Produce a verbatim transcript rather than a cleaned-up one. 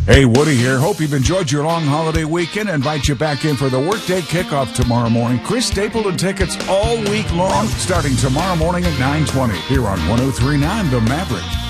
Hey, Woody here. Hope you've enjoyed your long holiday weekend. Invite you back in for the workday kickoff tomorrow morning. Chris Stapleton tickets all week long, starting tomorrow morning at nine twenty here on one oh three point nine The Maverick.